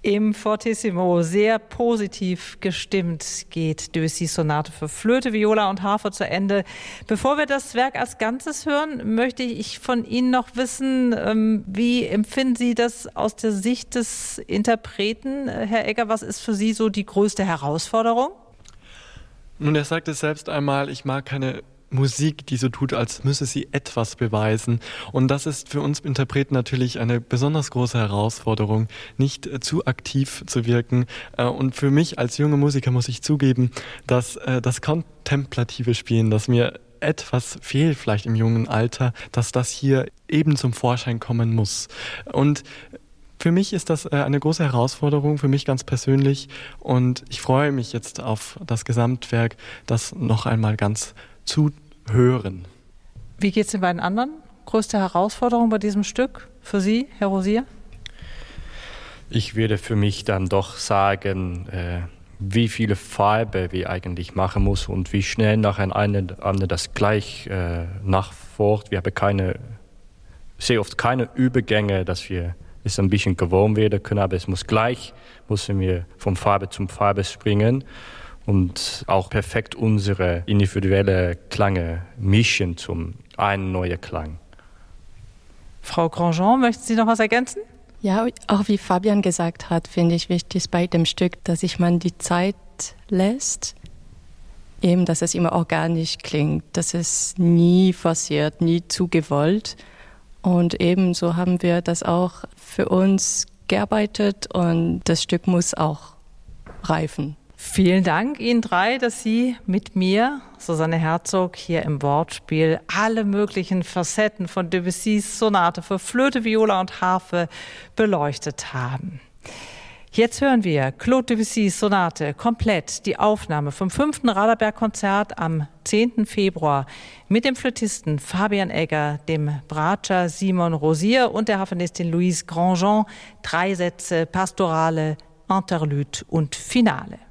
Im Fortissimo sehr positiv gestimmt geht Debussy-Sonate für Flöte, Viola und Harfe zu Ende. Bevor wir das Werk als Ganzes hören, möchte ich von Ihnen noch wissen, wie empfinden Sie das aus der Sicht des Interpreten? Herr Egger, was ist für Sie so die größte Herausforderung? Nun, er sagte selbst einmal, ich mag keine Musik, die so tut, als müsse sie etwas beweisen. Und das ist für uns Interpreten natürlich eine besonders große Herausforderung, nicht zu aktiv zu wirken. Und für mich als junger Musiker muss ich zugeben, dass das kontemplative Spielen, das mir etwas fehlt vielleicht im jungen Alter, dass das hier eben zum Vorschein kommen muss. Und für mich ist das eine große Herausforderung, für mich ganz persönlich. Und ich freue mich jetzt auf das Gesamtwerk, das noch einmal ganz zu hören. Wie geht es den beiden anderen? Größte Herausforderung bei diesem Stück für Sie, Herr Rosier? Ich würde für mich dann doch sagen, wie viele Farbe wir eigentlich machen müssen und wie schnell nacheinander das gleich nachfolgt. Wir haben sehr oft keine Übergänge, dass wir es ein bisschen gewohnt werden können, aber es müssen wir von Farbe zum Farbe springen. Und auch perfekt unsere individuelle Klänge mischen zum einen neuen Klang. Frau Grandjean, möchten Sie noch was ergänzen? Ja, auch wie Fabian gesagt hat, finde ich wichtig bei dem Stück, dass sich man die Zeit lässt, eben, dass es immer organisch klingt, dass es nie forciert, nie zu gewollt. Und ebenso haben wir das auch für uns gearbeitet und das Stück muss auch reifen. Vielen Dank Ihnen drei, dass Sie mit mir, Susanne Herzog, hier im Wortspiel alle möglichen Facetten von Debussys Sonate für Flöte, Viola und Harfe beleuchtet haben. Jetzt hören wir Claude Debussys Sonate komplett, die Aufnahme vom 5. Raderberg-Konzert am 10. Februar mit dem Flötisten Fabian Egger, dem Bratscher Simon Rosier und der Harfenistin Louise Grandjean. 3 Sätze, Pastorale, Interlude und Finale.